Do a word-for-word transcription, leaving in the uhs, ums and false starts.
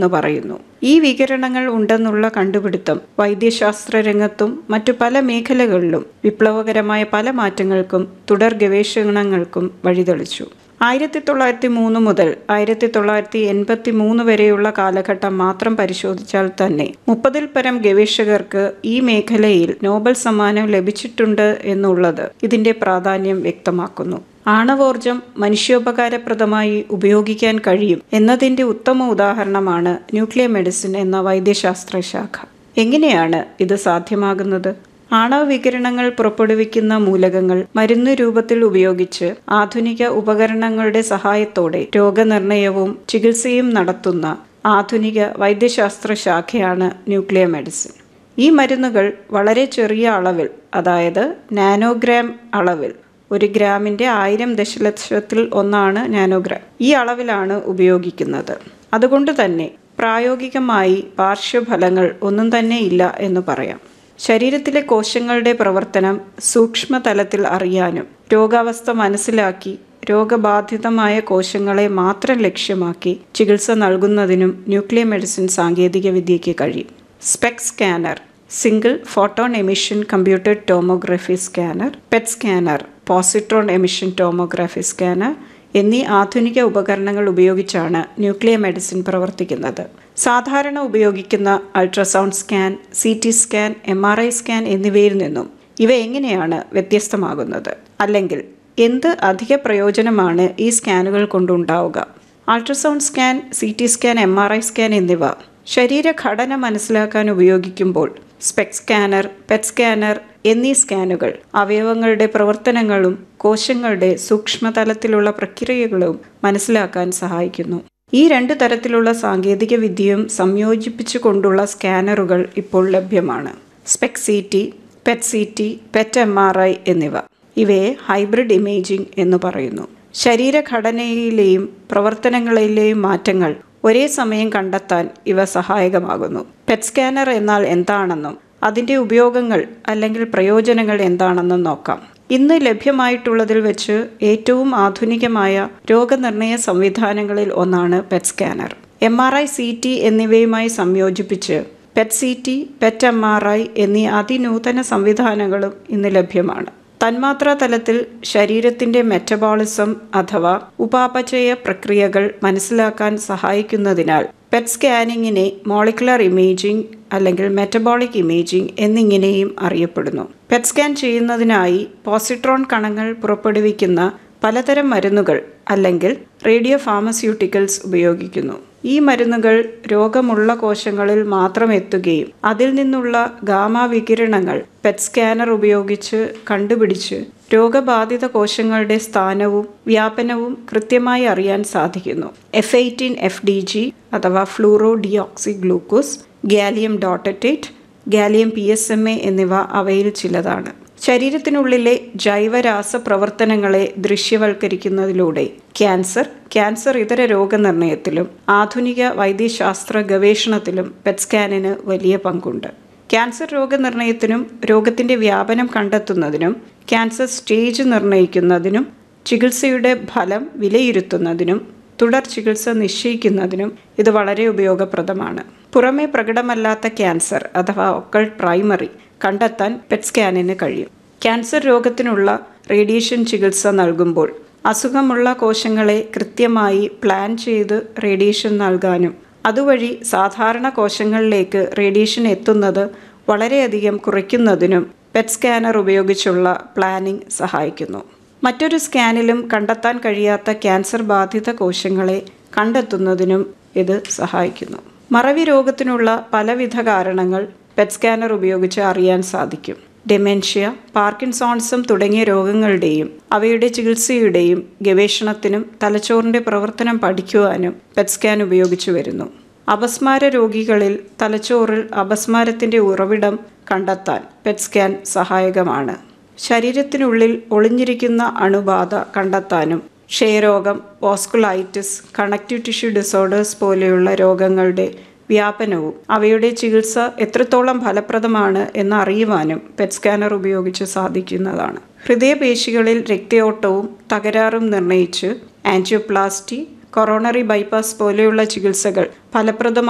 എന്ന് പറയുന്നു. ഈ വികിരണങ്ങൾ ഉണ്ടെന്നുള്ള കണ്ടുപിടുത്തം വൈദ്യശാസ്ത്ര രംഗത്തും മറ്റു പല മേഖലകളിലും വിപ്ലവകരമായ പല മാറ്റങ്ങൾക്കും തുടർ ഗവേഷണങ്ങൾക്കും വഴിതെളിച്ചു. ആയിരത്തി തൊള്ളായിരത്തി മൂന്ന് മുതൽ ആയിരത്തി തൊള്ളായിരത്തി എൺപത്തി മൂന്ന് വരെയുള്ള കാലഘട്ടം മാത്രം പരിശോധിച്ചാൽ തന്നെ മുപ്പതിൽ പരം ഗവേഷകർക്ക് ഈ മേഖലയിൽ നോബൽ സമ്മാനം ലഭിച്ചിട്ടുണ്ട് എന്നുള്ളത് ഇതിന്റെ പ്രാധാന്യം വ്യക്തമാക്കുന്നു. ആണവോർജം മനുഷ്യോപകാരപ്രദമായി ഉപയോഗിക്കാൻ കഴിയും എന്നതിന്റെ ഉത്തമ ഉദാഹരണമാണ് ന്യൂക്ലിയർ മെഡിസിൻ എന്ന വൈദ്യശാസ്ത്ര ശാഖ. എങ്ങനെയാണ് ഇത് സാധ്യമാകുന്നത്? ആണവ വികിരണങ്ങൾ പുറപ്പെടുവിക്കുന്ന മൂലകങ്ങൾ മരുന്ന് രൂപത്തിൽ ഉപയോഗിച്ച് ആധുനിക ഉപകരണങ്ങളുടെ സഹായത്തോടെ രോഗനിർണയവും ചികിത്സയും നടത്തുന്ന ആധുനിക വൈദ്യശാസ്ത്ര ശാഖയാണ് ന്യൂക്ലിയർ മെഡിസിൻ. ഈ മരുന്നുകൾ വളരെ ചെറിയ അളവിൽ, അതായത് നാനോഗ്രാം അളവിൽ, ഒരു ഗ്രാമിൻ്റെ ആയിരം ദശലക്ഷത്തിൽ ഒന്നാണ് നാനോഗ്രാം, ഈ അളവിലാണ് ഉപയോഗിക്കുന്നത്. അതുകൊണ്ട് തന്നെ പ്രായോഗികമായി പാർശ്വഫലങ്ങൾ ഒന്നും തന്നെ ഇല്ല എന്ന് പറയാം. ശരീരത്തിലെ കോശങ്ങളുടെ പ്രവർത്തനം സൂക്ഷ്മതലത്തിൽ അറിയാനും രോഗാവസ്ഥ മനസ്സിലാക്കി രോഗബാധിതമായ കോശങ്ങളെ മാത്രം ലക്ഷ്യമാക്കി ചികിത്സ നൽകുന്നതിനും ന്യൂക്ലിയർ മെഡിസിൻ സാങ്കേതിക വിദ്യയ്ക്ക് കഴിയും. Spec scanner, single photon emission computed tomography scanner, pet scanner, positron emission tomography scanner എന്നീ ആധുനിക ഉപകരണങ്ങൾ ഉപയോഗിച്ചാണ് ന്യൂക്ലിയർ മെഡിസിൻ പ്രവർത്തിക്കുന്നത്. സാധാരണ ഉപയോഗിക്കുന്ന ultrasound scan, C T scan, M R I scan എന്നിവയിൽ നിന്നും ഇവ എങ്ങനെയാണ് വ്യത്യസ്തമാകുന്നത്? അല്ലെങ്കിൽ എന്ത് അധിക പ്രയോജനമാണ് ഈ സ്കാനുകൾ കൊണ്ടുണ്ടാവുക? Ultrasound scan, C T scan, M R I scan എന്നിവ ശരീരഘടന മനസ്സിലാക്കാൻ ഉപയോഗിക്കുമ്പോൾ സ്പെക് സ്കാനർ, പെറ്റ് സ്കാനർ എന്നീ സ്കാനുകൾ അവയവങ്ങളുടെ പ്രവർത്തനങ്ങളും കോശങ്ങളുടെ സൂക്ഷ്മതലത്തിലുള്ള പ്രക്രിയകളും മനസ്സിലാക്കാൻ സഹായിക്കുന്നു. ഈ രണ്ട് തരത്തിലുള്ള സാങ്കേതിക വിദ്യയും സംയോജിപ്പിച്ചുകൊണ്ടുള്ള സ്കാനറുകൾ ഇപ്പോൾ ലഭ്യമാണ്. Spec C T, pet C T, pet M R I എന്നിവ. ഇവയെ ഹൈബ്രിഡ് ഇമേജിംഗ് എന്ന് പറയുന്നു. ശരീരഘടനയിലെയും പ്രവർത്തനങ്ങളിലെയും മാറ്റങ്ങൾ ഒരേ സമയം കണ്ടെത്താൻ ഇവ സഹായകമാകുന്നു. പെറ്റ് സ്കാനർ എന്നാൽ എന്താണെന്നും അതിൻ്റെ ഉപയോഗങ്ങൾ അല്ലെങ്കിൽ പ്രയോജനങ്ങൾ എന്താണെന്നും നോക്കാം. ഇന്ന് ലഭ്യമായിട്ടുള്ളതിൽ വെച്ച് ഏറ്റവും ആധുനികമായ രോഗനിർണയ സംവിധാനങ്ങളിൽ ഒന്നാണ് pet scanner. M R I, C T എന്നിവയുമായി സംയോജിപ്പിച്ച് pet C T, pet M R I എന്നീ അതിനൂതന സംവിധാനങ്ങളും ഇന്ന് ലഭ്യമാണ്. തന്മാത്രാ തലത്തിൽ ശരീരത്തിൻ്റെ മെറ്റബോളിസം അഥവാ ഉപാപചയ പ്രക്രിയകൾ മനസ്സിലാക്കാൻ സഹായിക്കുന്നതിനാൽ പെറ്റ് സ്കാനിങ്ങിനെ മോളിക്കുലർ ഇമേജിംഗ് അല്ലെങ്കിൽ മെറ്റബോളിക് ഇമേജിംഗ് എന്നിങ്ങനെയും അറിയപ്പെടുന്നു. പെറ്റ് സ്കാൻ ചെയ്യുന്നതിനായി പോസിട്രോൺ കണങ്ങൾ പുറപ്പെടുവിക്കുന്ന പലതരം മരുന്നുകൾ അല്ലെങ്കിൽ റേഡിയോ ഫാർമസ്യൂട്ടിക്കൽസ് ഉപയോഗിക്കുന്നു. ഈ മരുന്നുകൾ രോഗമുള്ള കോശങ്ങളിൽ മാത്രം എത്തുകയും അതിൽ നിന്നുള്ള ഗാമാ വികിരണങ്ങൾ പെറ്റ് സ്കാനർ ഉപയോഗിച്ച് കണ്ടുപിടിച്ച് രോഗബാധിത കോശങ്ങളുടെ സ്ഥാനവും വ്യാപനവും കൃത്യമായി അറിയാൻ സാധിക്കുന്നു. F eighteen F D G അഥവാ fluoro deoxy glucose, gallium ഡോട്ടറ്റേറ്റ്, gallium P S M A എന്നിവ അവയിൽ ചിലതാണ്. ശരീരത്തിനുള്ളിലെ ജൈവരാസ പ്രവർത്തനങ്ങളെ ദൃശ്യവൽക്കരിക്കുന്നതിലൂടെ ക്യാൻസർ, ക്യാൻസർ ഇതര രോഗനിർണയത്തിലും ആധുനിക വൈദ്യശാസ്ത്ര ഗവേഷണത്തിലും പെറ്റ് സ്കാനിന് വലിയ പങ്കുണ്ട്. ക്യാൻസർ രോഗനിർണയത്തിനും രോഗത്തിൻ്റെ വ്യാപനം കണ്ടെത്തുന്നതിനും ക്യാൻസർ സ്റ്റേജ് നിർണ്ണയിക്കുന്നതിനും ചികിത്സയുടെ ഫലം വിലയിരുത്തുന്നതിനും തുടർ ചികിത്സ നിശ്ചയിക്കുന്നതിനും ഇത് വളരെ ഉപയോഗപ്രദമാണ്. പുറമേ പ്രകടമല്ലാത്ത ക്യാൻസർ അഥവാ ഒക്കൾട്ട് പ്രൈമറി കണ്ടെത്താൻ പെറ്റ് സ്കാനിന് കഴിയും. ക്യാൻസർ രോഗത്തിനുള്ള റേഡിയേഷൻ ചികിത്സ നൽകുമ്പോൾ അസുഖമുള്ള കോശങ്ങളെ കൃത്യമായി പ്ലാൻ ചെയ്ത് റേഡിയേഷൻ നൽകാനും അതുവഴി സാധാരണ കോശങ്ങളിലേക്ക് റേഡിയേഷൻ എത്തുന്നത് വളരെയധികം കുറയ്ക്കുന്നതിനും പെറ്റ് സ്കാനർ ഉപയോഗിച്ചുള്ള പ്ലാനിംഗ് സഹായിക്കുന്നു. മറ്റൊരു സ്കാനിലും കണ്ടെത്താൻ കഴിയാത്ത ക്യാൻസർ ബാധിത കോശങ്ങളെ കണ്ടെത്തുന്നതിനും ഇത് സഹായിക്കുന്നു. മറവി രോഗത്തിനുള്ള പലവിധ കാരണങ്ങൾ പെറ്റ് സ്കാനർ ഉപയോഗിച്ച് അറിയാൻ സാധിക്കും. ഡെമെൻഷ്യ, പാർക്കിൻസോൺസം തുടങ്ങിയ രോഗങ്ങളുടെയും അവയുടെ ചികിത്സയുടെയും ഗവേഷണത്തിനും തലച്ചോറിൻ്റെ പ്രവർത്തനം പഠിക്കുവാനും പെറ്റ് സ്കാൻ ഉപയോഗിച്ചു വരുന്നു. അപസ്മാര രോഗികളിൽ തലച്ചോറിൽ അപസ്മാരത്തിൻ്റെ ഉറവിടം കണ്ടെത്താൻ പെറ്റ് സ്കാൻ സഹായകമാണ്. ശരീരത്തിനുള്ളിൽ ഒളിഞ്ഞിരിക്കുന്ന അണുബാധ കണ്ടെത്താനും ക്ഷയരോഗം, വാസ്കുലൈറ്റിസ്, കണക്റ്റീവ് ടിഷ്യൂ ഡിസോർഡേഴ്സ് പോലെയുള്ള രോഗങ്ങളുടെ വ്യാപനവും അവയുടെ ചികിത്സ എത്രത്തോളം ഫലപ്രദമാണ് എന്നറിയുവാനും പെറ്റ് സ്കാനർ ഉപയോഗിച്ച് സാധിക്കുന്നതാണ്. ഹൃദയപേശികളിൽ രക്തയോട്ടവും തകരാറും നിർണയിച്ച് ആൻജിയോപ്ലാസ്റ്റി, കൊറോണറി ബൈപ്പാസ് പോലെയുള്ള ചികിത്സകൾ ഫലപ്രദമായി